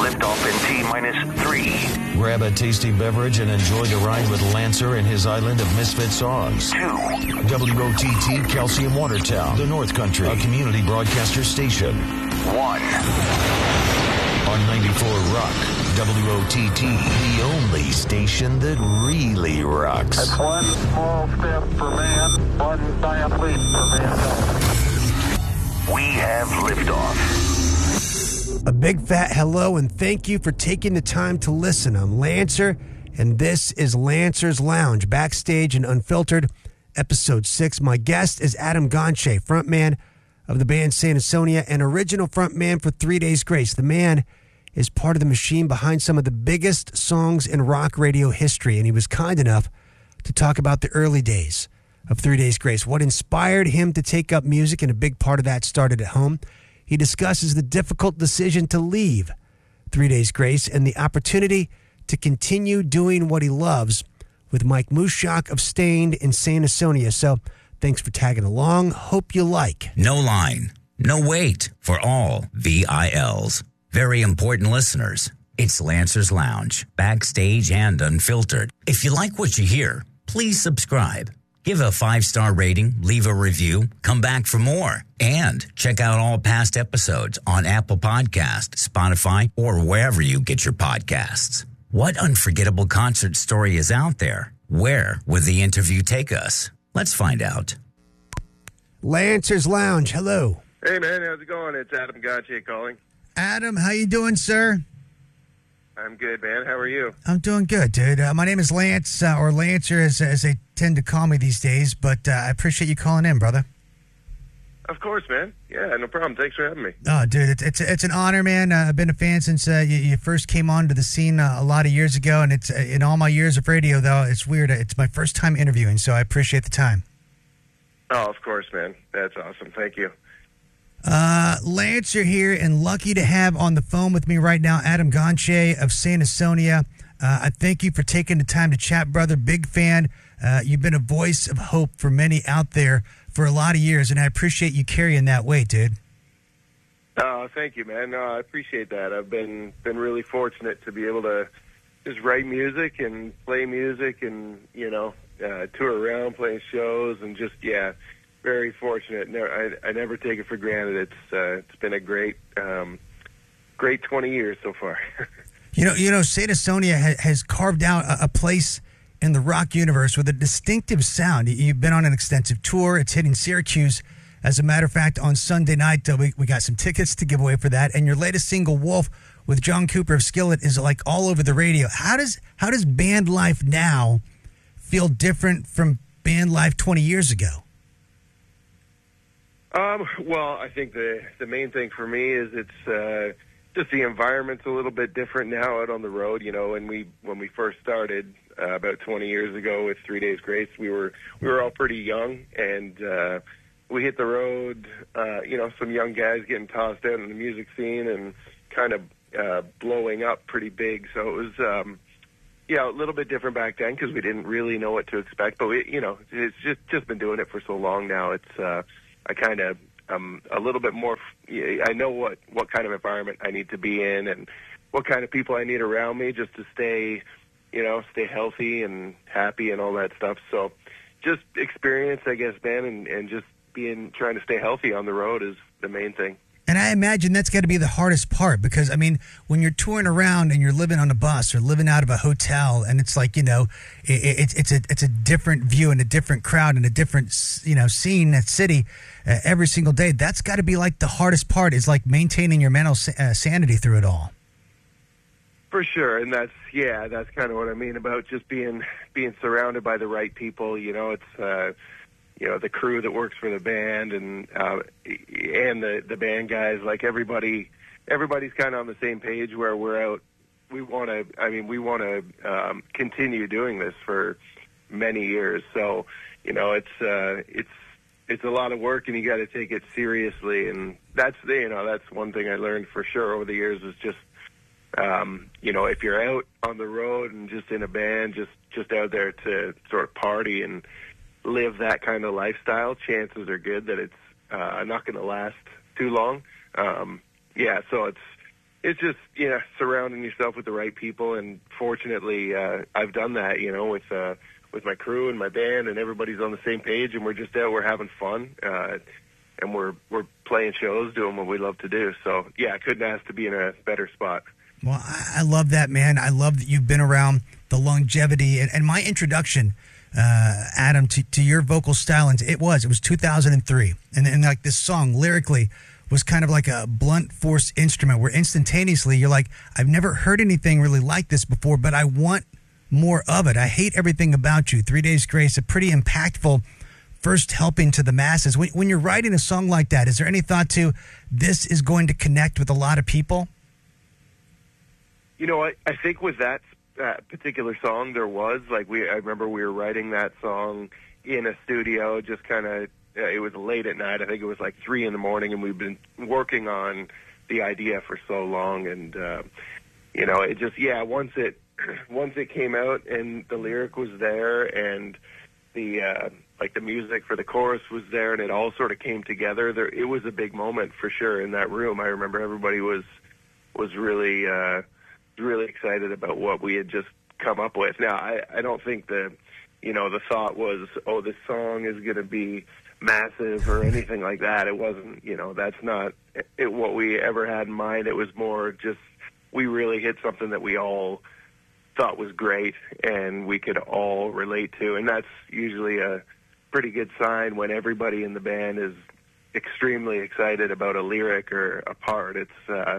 Liftoff in T-3. Grab a tasty beverage and enjoy the ride with Lancer and his island of misfit songs. 2. WOTT Calcium Watertown, the North Country, a community broadcaster station. 1. On 94 Rock, WOTT, the only station that really rocks. That's one small step for man, one giant leap for mankind. We have liftoff. A big fat hello and thank you for taking the time to listen. I'm Lancer, and this is Lancer's Lounge, Backstage and Unfiltered, Episode 6. My guest is Adam Gonche, frontman of the band Saint Asonia and original frontman for 3 Days Grace. The man is part of the machine behind some of the biggest songs in rock radio history, and he was kind enough to talk about the early days of 3 Days Grace, what inspired him to take up music, and a big part of that started at home. He discusses the difficult decision to leave 3 Days Grace and the opportunity to continue doing what he loves with Mike Mushak of Stained in Saint Asonia. So thanks for tagging along. Hope you like. No line, no wait for all VILs. Very important listeners. It's Lancer's Lounge, Backstage and Unfiltered. If you like what you hear, please subscribe. Give a 5-star rating, leave a review, come back for more, and check out all past episodes on Apple Podcasts, Spotify, or wherever you get your podcasts. What unforgettable concert story is out there? Where would the interview take us? Let's find out. Lancer's Lounge, hello. Hey, man, how's it going? It's Adam Gonche calling. Adam, how you doing, sir? I'm good, man. How are you? I'm doing good, dude. My name is Lance, or Lancer, as they tend to call me these days, but I appreciate you calling in, brother. Of course, man. Yeah, no problem. Thanks for having me. Oh, dude, it's an honor, man. I've been a fan since you first came onto the scene a lot of years ago, and it's in all my years of radio, though, it's weird. It's my first time interviewing, so I appreciate the time. Oh, of course, man. That's awesome. Thank you. Lancer here, and lucky to have on the phone with me right now Adam Gonche of Saint Asonia. I thank you for taking the time to chat, brother. Big fan. You've been a voice of hope for many out there for a lot of years, and I appreciate you carrying that weight, dude. Oh, thank you, man. No, I appreciate that. I've been really fortunate to be able to just write music and play music and, tour around playing shows and just, very fortunate. No, I never take it for granted. It's been a great 20 years so far. Saint Asonia has carved out a place in the rock universe with a distinctive sound. You've been on an extensive tour. It's hitting Syracuse. As a matter of fact, on Sunday night, we got some tickets to give away for that. And your latest single, Wolf, with John Cooper of Skillet, is like all over the radio. How does band life now feel different from band life 20 years ago? Well, I think the main thing for me is it's just the environment's a little bit different now out on the road. When we first started about 20 years ago with 3 Days Grace, we were all pretty young, and we hit the road. Some young guys getting tossed out in the music scene and kind of blowing up pretty big. So it was a little bit different back then because we didn't really know what to expect. But it's just been doing it for so long now. It's I kind of a little bit more. I know what kind of environment I need to be in and what kind of people I need around me just to stay healthy and happy and all that stuff. So just experience, I guess, man, and just trying to stay healthy on the road is the main thing. And I imagine that's got to be the hardest part because, I mean, when you're touring around and you're living on a bus or living out of a hotel and it's like, it's a different view and a different crowd and a different, scene, that city every single day. That's got to be like the hardest part is like maintaining your mental sanity through it all. For sure. And that's kind of what I mean about just being surrounded by the right people. It's, the crew that works for the band and the band guys, like everybody's kind of on the same page where we're out. We want to continue doing this for many years. So, it's a lot of work and you got to take it seriously. And that's one thing I learned for sure over the years is just, if you're out on the road and just in a band, just out there to sort of party and live that kind of lifestyle, chances are good that it's not going to last too long. So it's just, surrounding yourself with the right people, and fortunately, I've done that, with my crew and my band, and everybody's on the same page, and we're just out, we're having fun, and we're playing shows, doing what we love to do. So, yeah, I couldn't ask to be in a better spot. Well, I love that, man. I love that you've been around the longevity, and my introduction, Adam, to your vocal style, and it was 2003, and like this song lyrically was kind of like a blunt force instrument where instantaneously you're like, I've never heard anything really like this before, but I want more of it. I hate everything about you. 3 Days Grace, a pretty impactful first helping to the masses. When you're writing a song like that, is there any thought to this is going to connect with a lot of people? I think with that particular song, there was, I remember we were writing that song in a studio, just kind of, it was late at night. I think it was 3 a.m, and we've been working on the idea for so long. And, it just, once it came out and the lyric was there and the, the music for the chorus was there and it all sort of came together, it was a big moment for sure in that room. I remember everybody was really, really excited about what we had just come up with. Now, I don't think the thought was, oh, this song is going to be massive or anything like that. It wasn't, that's not what we ever had in mind. It was more just, we really hit something that we all thought was great and we could all relate to. And that's usually a pretty good sign when everybody in the band is extremely excited about a lyric or a part. It's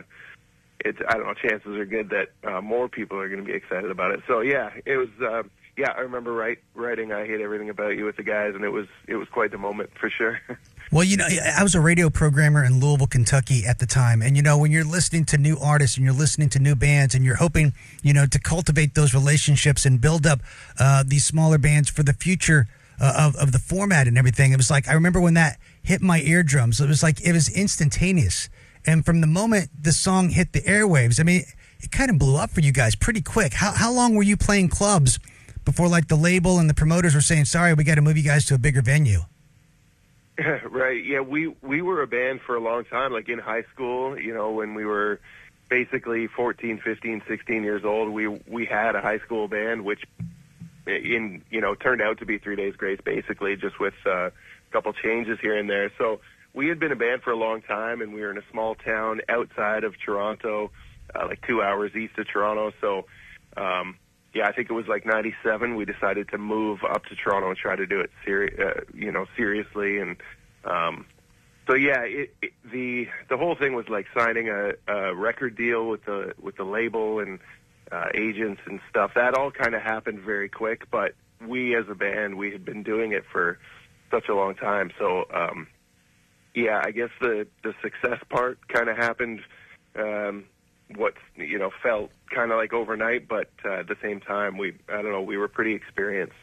I don't know, chances are good that more people are going to be excited about it. So it was, I remember writing I Hate Everything About You with the guys, and it was quite the moment for sure. Well, I was a radio programmer in Louisville, Kentucky at the time. And, when you're listening to new artists and you're listening to new bands and you're hoping, to cultivate those relationships and build up these smaller bands for the future of the format and everything, it was I remember when that hit my eardrums, it was instantaneous. And from the moment the song hit the airwaves, it kind of blew up for you guys pretty quick. How long were you playing clubs before the label and the promoters were saying, sorry, we got to move you guys to a bigger venue? Right. Yeah, we were a band for a long time, in high school, when we were basically 14, 15, 16 years old, we had a high school band, which turned out to be 3 Days Grace, basically, just with a couple changes here and there. So we had been a band for a long time, and we were in a small town outside of Toronto, 2 hours east of Toronto. So, I think it was 97. We decided to move up to Toronto and try to do it seriously. And the whole thing was signing a record deal with the label and agents and stuff. That all kind of happened very quick. But we as a band, we had been doing it for such a long time. So I guess the success part kind of happened. What felt kind of like overnight, but at the same time, we were pretty experienced.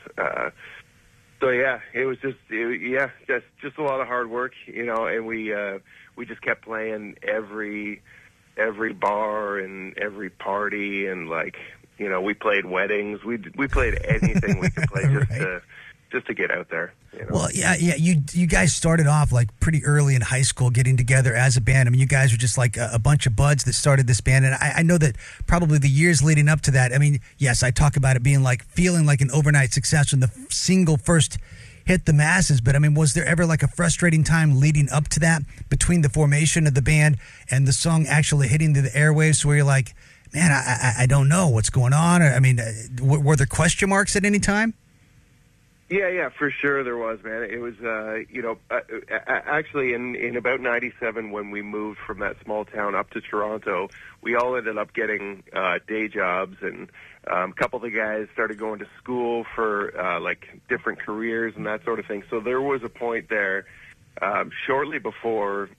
It was just a lot of hard work, and we just kept playing every bar and every party, and we played weddings. We played anything we could play just to get out there. Well, you guys started off pretty early in high school getting together as a band. You guys were just a bunch of buds that started this band. And I know that probably the years leading up to that, yes, I talk about it being feeling like an overnight success when the single first hit the masses. But was there ever a frustrating time leading up to that between the formation of the band and the song actually hitting the airwaves where you're like, man, I don't know what's going on? Or, were there question marks at any time? Yeah, for sure there was, man. It was, actually in about 97 when we moved from that small town up to Toronto, we all ended up getting day jobs, and a couple of the guys started going to school for different careers and that sort of thing. So there was a point there shortly before,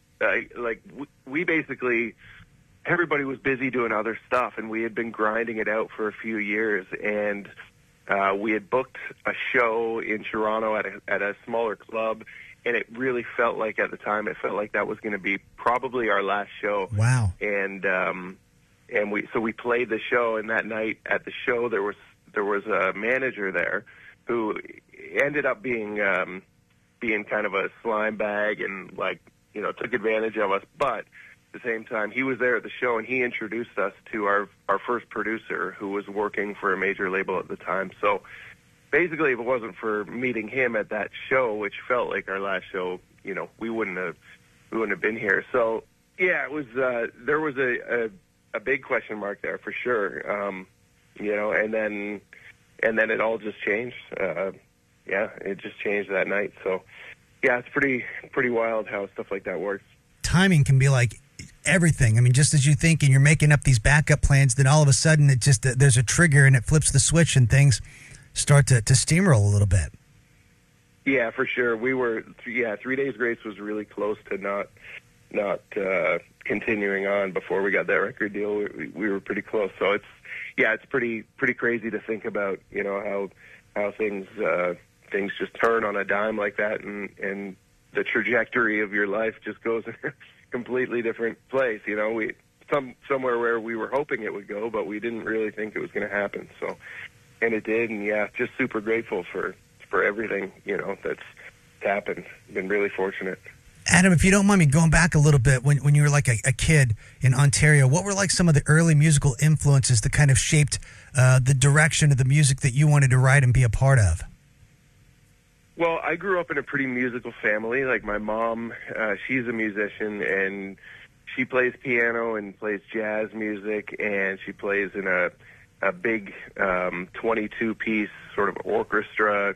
we basically, everybody was busy doing other stuff, and we had been grinding it out for a few years, and we had booked a show in Toronto at a smaller club, and it really felt like at the time that was going to be probably our last show. Wow! And we played the show, and that night at the show there was a manager there who ended up being kind of a slime bag and took advantage of us. But the same time, he was there at the show, and he introduced us to our first producer, who was working for a major label at the time. So basically, if it wasn't for meeting him at that show, which felt like our last show, you know, we wouldn't have been here. So yeah, it was there was a big question mark there for sure. You know, and then it all just changed. Yeah, it just changed that night. So yeah, it's pretty wild how stuff like that works. Timing can be like everything. I mean, just as you think and you're making up these backup plans, then all of a sudden it just there's a trigger and it flips the switch and things start to steamroll a little bit. Yeah, for sure. We were 3 Days Grace was really close to not continuing on before we got that record deal. We were pretty close. So it's pretty crazy to think about, you know, how things just turn on a dime like that, and the trajectory of your life just goes in a completely different place. You know, somewhere where we were hoping it would go, but we didn't really think it was going to happen. So, and it did, and yeah, just super grateful for everything, you know, that's happened. Been really fortunate. Adam, if you don't mind me going back a little bit, when you were like a kid in Ontario, what were like some of the early musical influences that kind of shaped the direction of the music that you wanted to write and be a part of? Well, I grew up in a pretty musical family. Like my mom, she's a musician, and she plays piano and plays jazz music, and she plays in a big 22-piece sort of orchestra,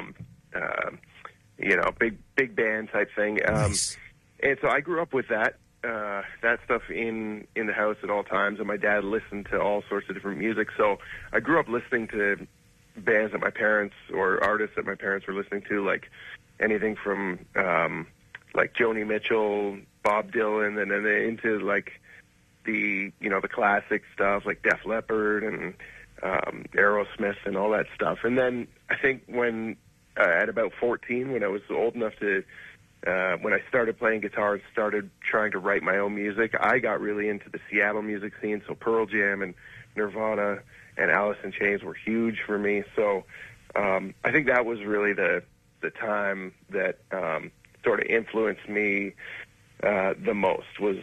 you know, big band type thing. Nice. And so I grew up with that stuff in the house at all times, and my dad listened to all sorts of different music. So I grew up listening to bands that my parents or artists that my parents were listening to, like anything from like Joni Mitchell, Bob Dylan, and then into like the classic stuff like Def Leppard and Aerosmith and all that stuff. And then I think when at about 14, when I was old enough to when I started playing guitar and started trying to write my own music, I got really into the Seattle music scene. So Pearl Jam and Nirvana and Alice in Chains were huge for me. So I think that was really the time that sort of influenced me the most was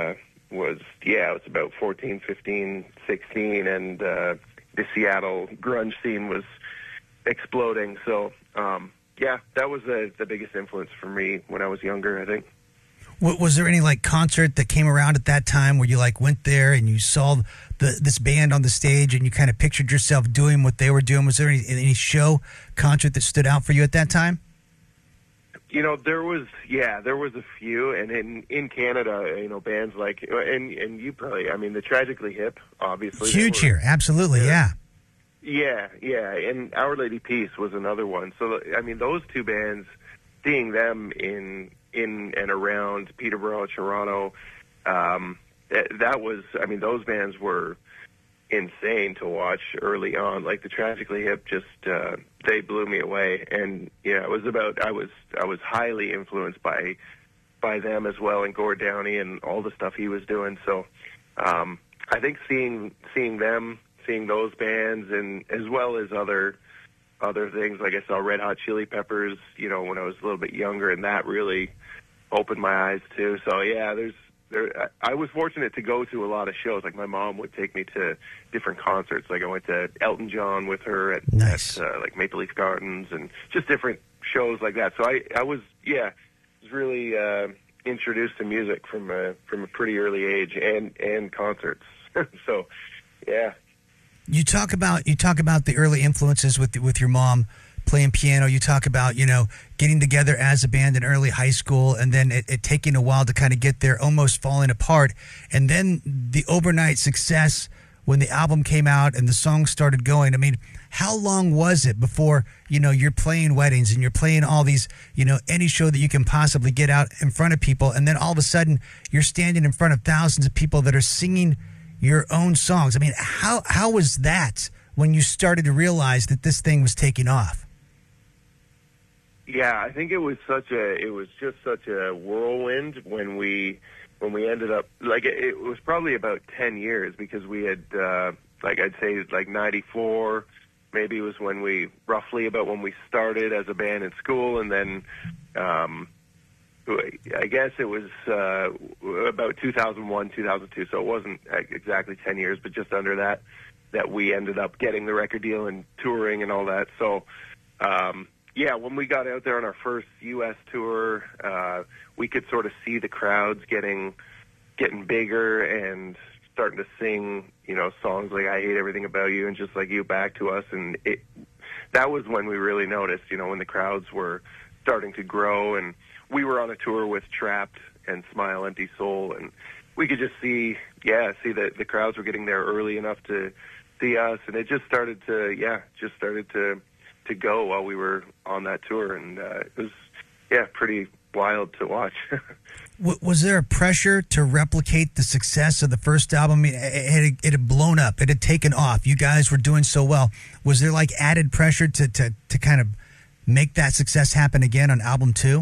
it was about 14, 15, 16, and the Seattle grunge scene was exploding. So that was the biggest influence for me when I was younger, I think. Was there any like concert that came around at that time where you like went there and you saw this band on the stage and you kind of pictured yourself doing what they were doing? Was there any show concert that stood out for you at that time? You know, there was a few, and in Canada, you know, bands like and you probably, I mean, the Tragically Hip, obviously huge here, absolutely, yeah. Yeah, and Our Lady Peace was another one. So I mean, those two bands, seeing them in and around Peterborough, Toronto, that was, I mean, those bands were insane to watch early on. Like the Tragically Hip, just they blew me away, and yeah, it was about I was highly influenced by them as well, and Gord Downey and all the stuff he was doing. So I think seeing them, seeing those bands, and as well as other things, like I saw Red Hot Chili Peppers, you know, when I was a little bit younger, and that really opened my eyes too. So yeah, I was fortunate to go to a lot of shows. Like my mom would take me to different concerts. Like I went to Elton John with her at like Maple Leaf Gardens, and just different shows like that. So I was really introduced to music from a pretty early age, and concerts. So yeah. You talk about the early influences with your mom playing piano. You talk about, you know, getting together as a band in early high school, and then it taking a while to kind of get there, almost falling apart. And then the overnight success when the album came out and the songs started going. I mean, how long was it before, you know, you're playing weddings and you're playing all these, you know, any show that you can possibly get out in front of people, and then all of a sudden you're standing in front of thousands of people that are singing your own songs? I mean, how was that when you started to realize that this thing was taking off? Yeah, I think it was just such a whirlwind when we ended up, like, it was probably about 10 years, because we had like I'd say like 94 maybe was roughly about when we started as a band in school, and then I guess it was about 2001, 2002, so it wasn't exactly 10 years, but just under that we ended up getting the record deal and touring and all that. So, when we got out there on our first U.S. tour, we could sort of see the crowds getting bigger and starting to sing, songs like I Hate Everything About You and Just Like You back to us. And that was when we really noticed, when the crowds were starting to grow. And we were on a tour with Trapped and Smile Empty Soul, and we could just see that the crowds were getting there early enough to see us, and it just started to go while we were on that tour, and it was pretty wild to watch. Was there a pressure to replicate the success of the first album? I mean, it had blown up, it had taken off, you guys were doing so well. Was there like added pressure to kind of make that success happen again on album 2?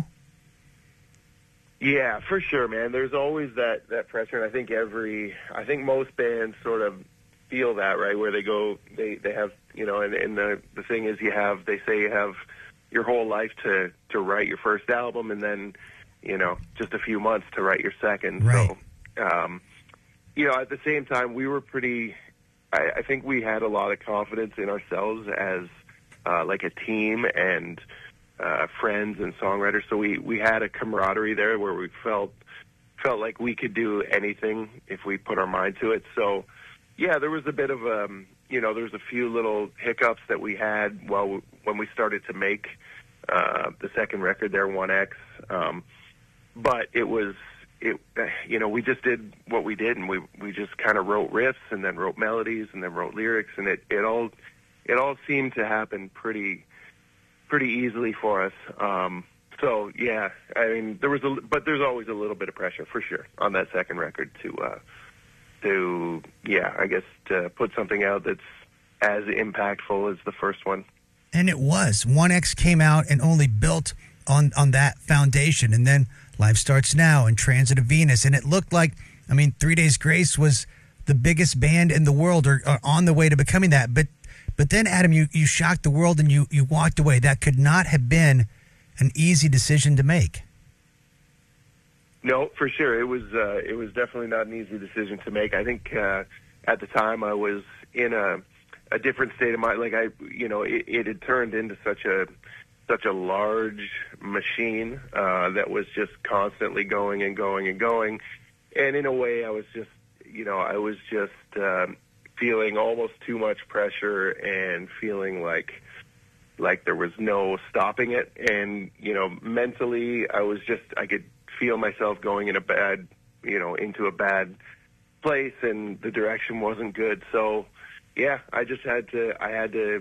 Yeah, for sure, man. There's always that pressure, and I think most bands sort of feel that, right, where they go, they have, and the thing is they say you have your whole life to write your first album, and then, just a few months to write your second. Right. So, at the same time, we were I think we had a lot of confidence in ourselves as like a team and friends and songwriters. So we had a camaraderie there where we felt like we could do anything if we put our mind to it. So, there was a bit of there was a few little hiccups that we had when we started to make the second record there, 1X. But we just did what we did, and we just kind of wrote riffs and then wrote melodies and then wrote lyrics, and it all seemed to happen pretty easily for us. So yeah, I mean, but there's always a little bit of pressure for sure on that second record to put something out that's as impactful as the first one. And it was. 1X came out and only built on that foundation, and then Life Starts Now and Transit of Venus, and it looked like, 3 Days Grace was the biggest band in the world, or on the way to becoming that. But then, Adam, you shocked the world and you walked away. That could not have been an easy decision to make. No, for sure. It was definitely not an easy decision to make. I think at the time I was in a different state of mind. Like it had turned into such a large machine that was just constantly going and going and going. And in a way, I was just feeling almost too much pressure and feeling like there was no stopping it. And, mentally, I could feel myself going into a bad place, and the direction wasn't good. So, yeah, I had to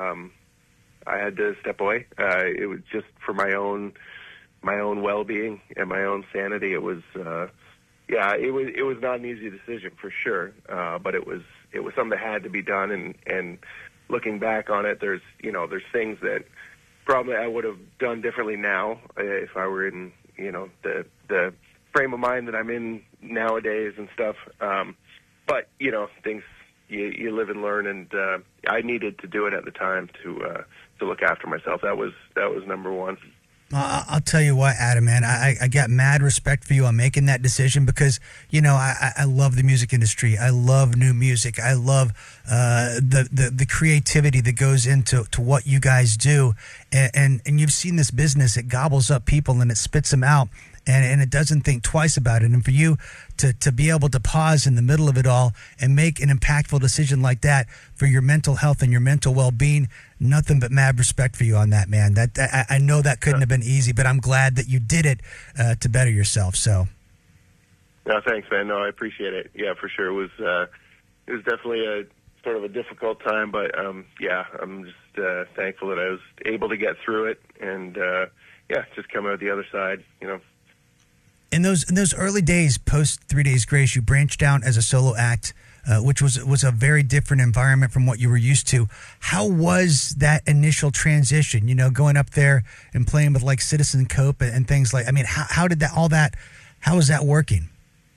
step away. It was just for my own well-being and my own sanity. It was, it was not an easy decision for sure. But it was something that had to be done. And looking back on it, there's things that probably I would have done differently now if I were in, the frame of mind that I'm in nowadays and stuff. But, things you live and learn, and I needed to do it at the time to look after myself. That was number one. I'll tell you what, Adam, man, I got mad respect for you on making that decision because, I love the music industry. I love new music. I love the creativity that goes into what you guys do. And you've seen this business. It gobbles up people and it spits them out. And it doesn't think twice about it. And for you to be able to pause in the middle of it all and make an impactful decision like that for your mental health and your mental well-being, nothing but mad respect for you on that, man. I know that couldn't have been easy, but I'm glad that you did it to better yourself. So, no, thanks, man. No, I appreciate it. Yeah, for sure. It was definitely a sort of a difficult time, but I'm just thankful that I was able to get through it and just come out the other side. In those early days, post 3 Days Grace, you branched out as a solo act, which was a very different environment from what you were used to. How was that initial transition? Going up there and playing with like Citizen Cope and things like. How did how was that working?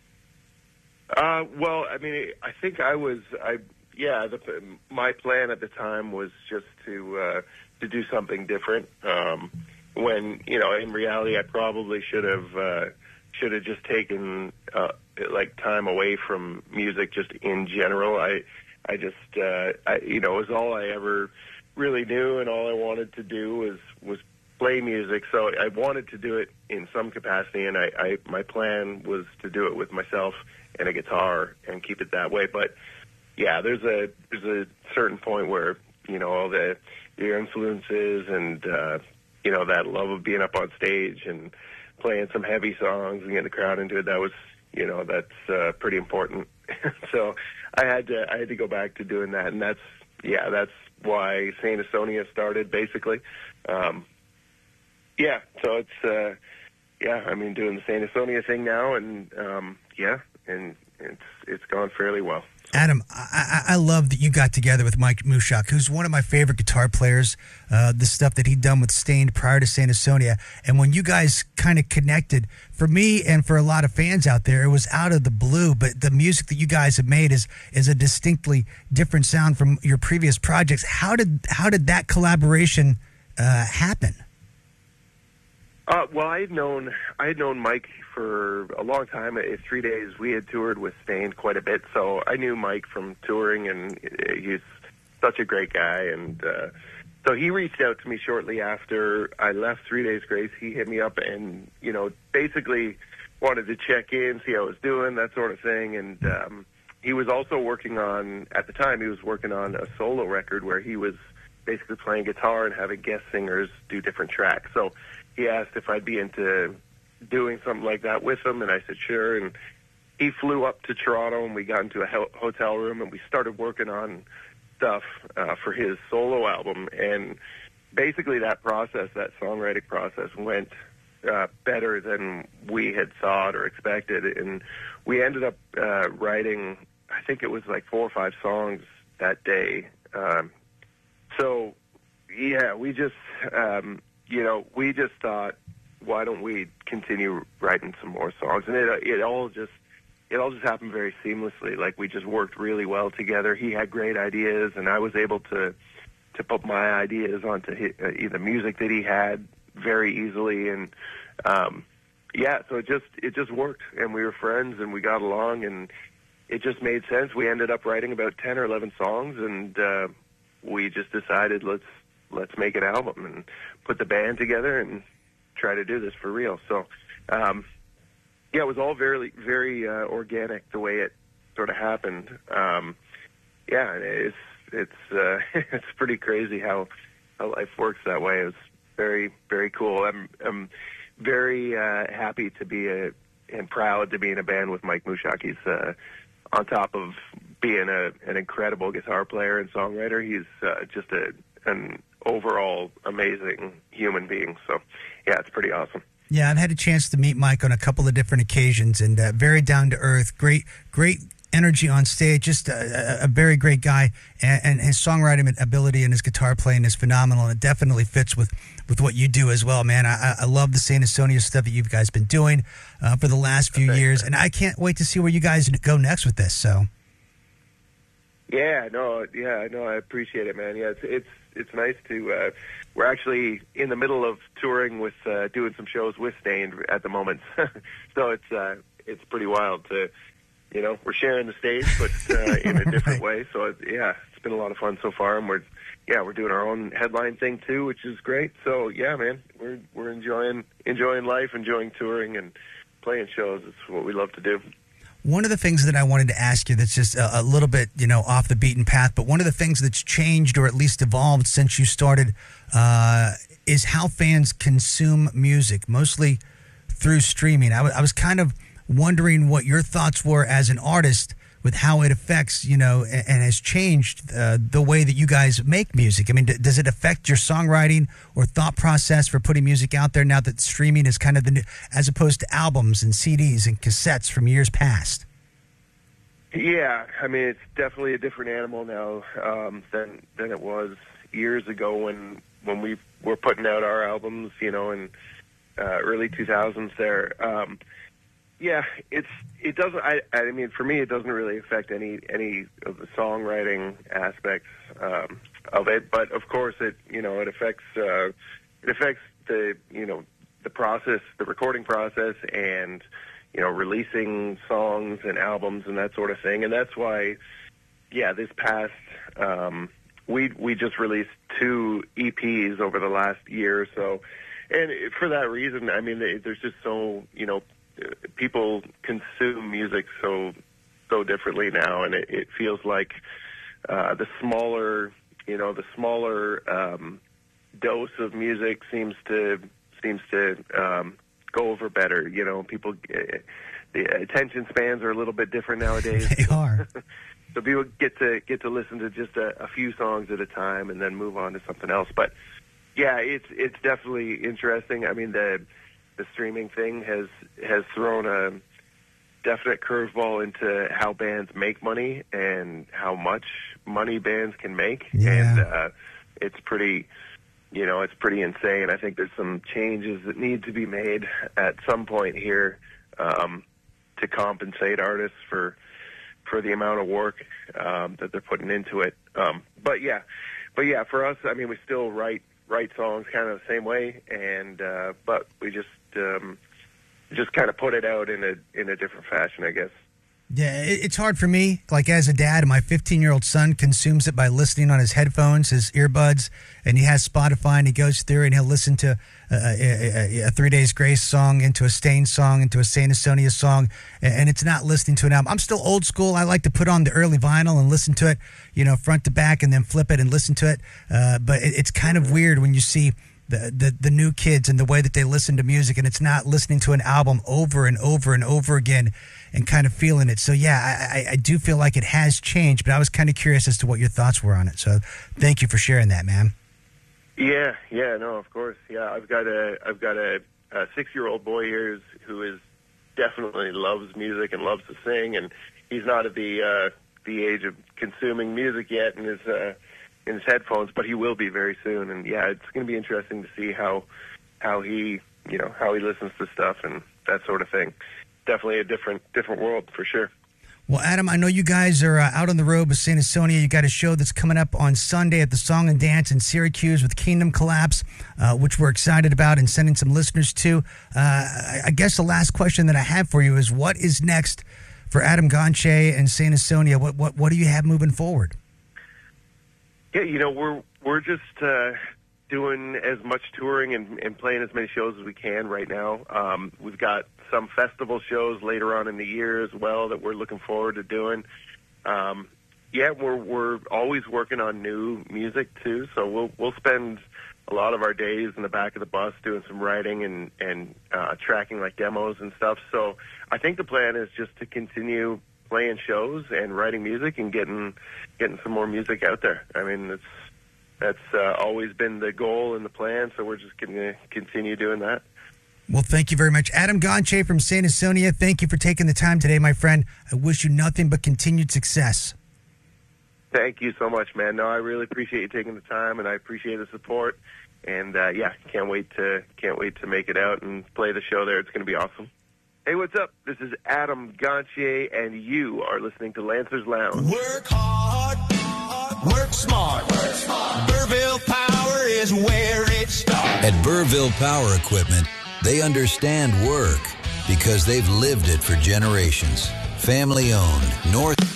Well, I think my plan at the time was just to do something different. when, you know, in reality, I probably should have just taken like time away from music just in general. I just you know, it was all I ever really knew, and all I wanted to do was play music. So I wanted to do it in some capacity, and my plan was to do it with myself and a guitar and keep it that way. But yeah, there's a certain point where, you know, all your influences and you know, that love of being up on stage and playing some heavy songs and getting the crowd into it, that was, you know, that's pretty important. So I had to go back to doing that, and that's why Saint Asonia started, basically. Yeah, so it's I mean, doing the Saint Asonia thing now, and and it's gone fairly well. Adam, I love that you got together with Mike Mushak, who's one of my favorite guitar players, the stuff that he'd done with Stained prior to Saint Asonia. And when you guys kind of connected, for me and for a lot of fans out there, it was out of the blue, but the music that you guys have made is a distinctly different sound from your previous projects. How did that collaboration happen? Well, I had known Mike for a long time. At 3 Days, we had toured with Stained quite a bit, so I knew Mike from touring, and he's such a great guy. And so he reached out to me shortly after I left 3 Days Grace. He hit me up and, you know, basically wanted to check in, see how I was doing, that sort of thing. And he was also working on, at the time, he was working on a solo record where he was basically playing guitar and having guest singers do different tracks. So he asked if I'd be into doing something like that with him, and I said sure. And he flew up to Toronto, and we got into a hotel room, and we started working on stuff for his solo album. And basically that songwriting process went better than we had thought or expected. And we ended up writing, I think it was like 4 or 5 songs that day. So, yeah, we just... you know, we just thought, why don't we continue writing some more songs? And it all just happened very seamlessly. Like, we just worked really well together. He had great ideas, and I was able to put my ideas onto the music that he had very easily. And so it just worked, and we were friends, and we got along, and it just made sense. We ended up writing about 10 or 11 songs, and we just decided let's make an album and put the band together and try to do this for real. So, it was all very, very organic the way it sort of happened. It's it's pretty crazy how life works that way. It was very, very cool. I'm very happy to be and proud to be in a band with Mike Mushak. He's on top of being an incredible guitar player and songwriter. He's just an overall amazing human being. So, yeah, it's pretty awesome. Yeah, I've had a chance to meet Mike on a couple of different occasions, and very down to earth, great energy on stage, just a very great guy, and his songwriting ability and his guitar playing is phenomenal, and it definitely fits with what you do as well, man. I love the Saint Asonia stuff that you guys been doing for the last few years, and I can't wait to see where you guys go next with this. So. I appreciate it, man. Yeah, it's nice to. We're actually in the middle of touring with doing some shows with Stained at the moment, so it's pretty wild to, you know, we're sharing the stage, but in a different way. So it's been a lot of fun so far, and we're doing our own headline thing too, which is great. So yeah, man, we're enjoying life, enjoying touring and playing shows. It's what we love to do. One of the things that I wanted to ask you that's just a little bit, you know, off the beaten path, but one of the things that's changed or at least evolved since you started is how fans consume music, mostly through streaming. I was kind of wondering what your thoughts were as an artist with how it affects, you know, and has changed the way that you guys make music. I mean, does it affect your songwriting or thought process for putting music out there now that streaming is kind of the new, as opposed to albums and CDs and cassettes from years past? Yeah, I mean, it's definitely a different animal now than it was years ago when we were putting out our albums, you know, in early 2000s there. Yeah, it doesn't. I mean, for me, it doesn't really affect any of the songwriting aspects of it. But of course, it affects the process, the recording process, and releasing songs and albums and that sort of thing. And that's why, this past we just released 2 EPs over the last year or so, and for that reason, I mean, there's just so people consume music so differently now, and it feels like the smaller dose of music seems to go over better. People, the attention spans are a little bit different nowadays. They are. So people get to listen to just a few songs at a time and then move on to something else. But yeah, it's definitely interesting. I mean, the streaming thing has thrown a definite curveball into how bands make money and how much money bands can make. Yeah. And it's pretty insane. I think there's some changes that need to be made at some point here to compensate artists for the amount of work that they're putting into it. But yeah, for us, I mean, we still write songs kind of the same way, and but we just kind of put it out in a different fashion, I guess. Yeah, it's hard for me. Like, as a dad, my 15-year-old son consumes it by listening on his headphones, his earbuds, and he has Spotify, and he goes through and he'll listen to a 3 Days Grace song, into a Stain song, into a Saint Asonia song, and it's not listening to an album. I'm still old school. I like to put on the early vinyl and listen to it, front to back, and then flip it and listen to it. But it's kind of weird when you see the new kids and the way that they listen to music, and it's not listening to an album over and over and over again and kind of feeling it. So yeah, I do feel like it has changed, but I was kind of curious as to what your thoughts were on it. So thank you for sharing that, man. Yeah, no, of course. Yeah, I've got a 6-year-old boy here who definitely loves music and loves to sing, and he's not at the age of consuming music yet in his headphones, but he will be very soon. And yeah, it's going to be interesting to see how he listens to stuff and that sort of thing. Definitely a different world for sure. Well, Adam, I know you guys are out on the road with Saint Asonia. You got a show that's coming up on Sunday at the Song and Dance in Syracuse with Kingdom Collapse, which we're excited about and sending some listeners to. I guess the last question that I have for you is, what is next for Adam Gonche and Saint Asonia? What do you have moving forward? Yeah, we're just doing as much touring and playing as many shows as we can right now. We've got some festival shows later on in the year as well that we're looking forward to doing. We're always working on new music too, so we'll spend a lot of our days in the back of the bus doing some writing and tracking like demos and stuff. So I think the plan is just to continue playing shows and writing music and getting some more music out there. I mean, that's always been the goal and the plan, so we're just going to continue doing that. Well, thank you very much. Adam Gonche from Saint Asonia, thank you for taking the time today, my friend. I wish you nothing but continued success. Thank you so much, man. No, I really appreciate you taking the time, and I appreciate the support. And can't wait to make it out and play the show there. It's going to be awesome. Hey, what's up? This is Adam Gonche, and you are listening to Lancers Lounge. Work hard, work smart. Burville Power is where it starts. At Burville Power Equipment, they understand work because they've lived it for generations. Family owned, North